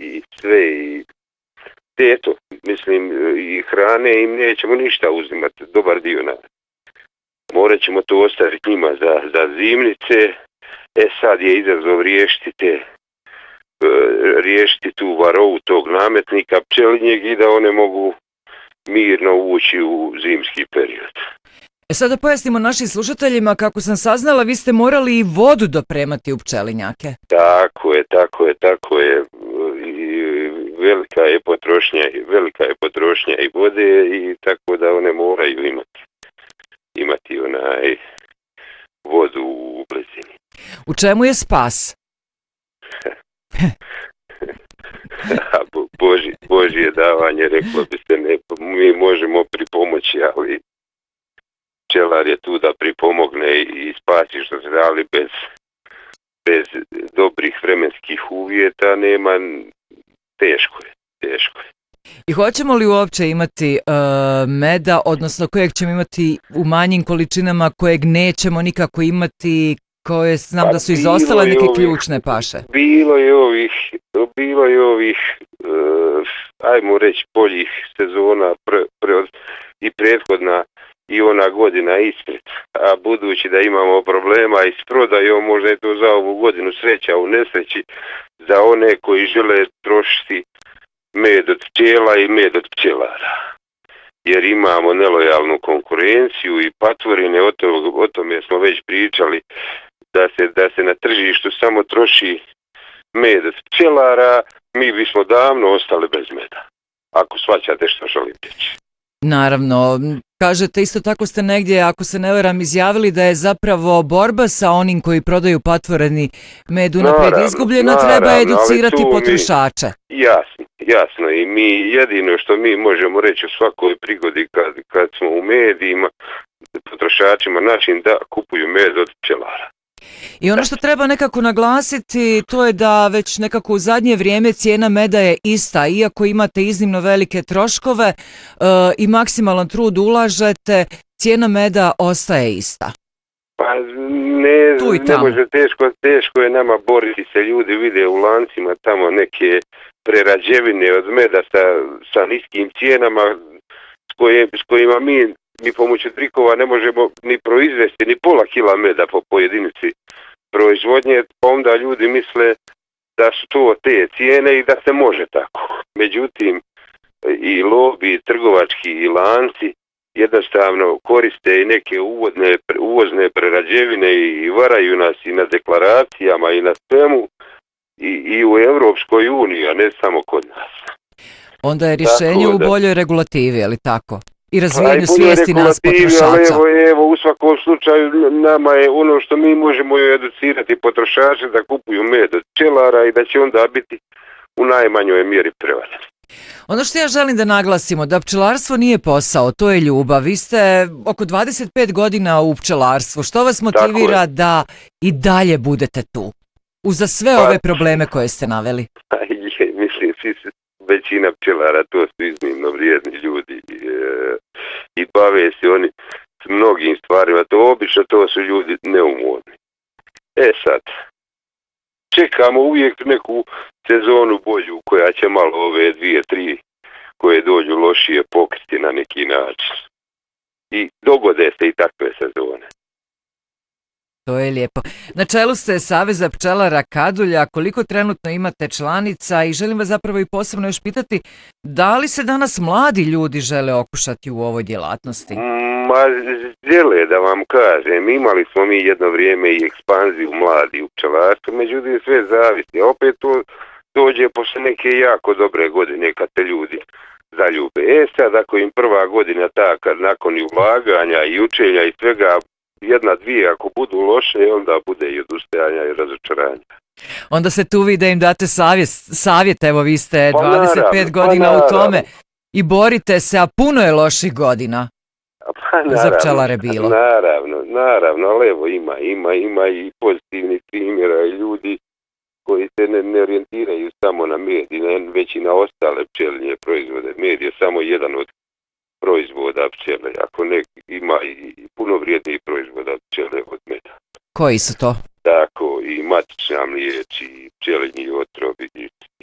i sve i eto, mislim i hrane im nećemo ništa uzimati, dobar dio na. Morat ćemo to ostaviti njima za zimnice. Sad je izazov riješiti tu varovu tog nametnika pčelinjeg i da one mogu mirno ući u zimski period. Sada pojasnimo našim slušateljima, kako sam saznala, vi ste morali i vodu dopremati u pčelinjake. Tako je. I velika je potrošnja i vode i tako da one moraju imati vodu u blizini. U čemu je spas? Božje davanje, reklo bi se, mi možemo pripomoći, ali pčelar je tu da pripomogne i spasi što se dali bez dobrih vremenskih uvjeta, teško je. I hoćemo li uopće imati meda, odnosno kojeg ćemo imati u manjim količinama, kojeg nećemo nikako imati, koje znam da su izostale neke ključne paše? Bilo je ovih ajmo reći boljih sezona i prethodna i ona godina ispred, a budući da imamo problema i s prodajom, možda je to za ovu godinu sreća u nesreći za one koji žele trošiti med od pčela i med od pčelara. Jer imamo nelojalnu konkurenciju i patvorine, o tome smo već pričali, da se na tržištu samo troši med od pčelara, mi bismo davno ostali bez meda. Ako shvaćate što želim reći. Naravno, kažete isto tako ste negdje, ako se ne varam, izjavili da je zapravo borba sa onim koji prodaju patvoreni med unaprijed izgubljena, treba educirati potrošače. Jasno i mi jedino što mi možemo reći u svakoj prigodi kad smo u medijima, potrošačima našim da kupuju med od pčelara. I ono što treba nekako naglasiti, to je da već nekako u zadnje vrijeme cijena meda je ista, iako imate iznimno velike troškove i maksimalan trud ulažete, cijena meda ostaje ista. Pa ne može, teško je nama boriti se, ljudi vide u lancima tamo neke prerađevine od meda sa niskim cijenama s kojima mi pomoću trikova ne možemo ni proizvesti ni pola kila meda po jedinici proizvodnje, pa onda ljudi misle da su to te cijene i da se može tako. Međutim, i lobi, trgovački i lanci jednostavno koriste i neke uvozne prerađevine i varaju nas i na deklaracijama i na svemu i u Europskoj uniji, a ne samo kod nas. Onda je rješenje u boljoj regulativi, je li tako? I razvijenju svijesti nas potrošača. Ali evo, u svakom slučaju nama je ono što mi možemo educirati potrošače da kupuju med od pčelara i da će onda biti u najmanjoj mjeri prevareni. Ono što ja želim da naglasimo, da pčelarstvo nije posao, to je ljubav. Vi ste oko 25 godina u pčelarstvu. Što vas motivira da i dalje budete tu? Uza sve ove probleme koje ste naveli. Mislim, većina pčelara, to su iznimno vrijedni ljudi i bave se oni s mnogim stvarima. Obično to su ljudi neumorni. Sad, čekamo uvijek neku sezonu bolju koja će malo ove 2-3 koje dođu lošije pokriti na neki način. I dogode se i takve sezone. To je lijepo. Na čelu ste Saveza pčelara Kadulja, koliko trenutno imate članica i želim vas zapravo i posebno još pitati, da li se danas mladi ljudi žele okušati u ovoj djelatnosti? Žele da vam kažem, imali smo mi jedno vrijeme i ekspanziju mladi u pčelarstvu, međutim sve zavisi. Opet to dođe posle neke jako dobre godine kad te ljudi zaljube. Sad ako im prva godina kad nakon i ulaganja i učenja i svega, 1-2 ako budu loše, onda bude i odustajanja i razočaranja. Onda se tu vidi da im date savjet, evo vi ste 25 godina u tome i borite se, a puno je loših godina za pčelare bilo. Naravno, ali evo ima i pozitivnih primjera i ljudi koji se ne orijentiraju samo na med, već i na ostale pčelinje proizvode. Med je samo jedan od proizvoda pčele, ako ne ima i puno vrijednijih proizvoda pčele od meda. Koji su to?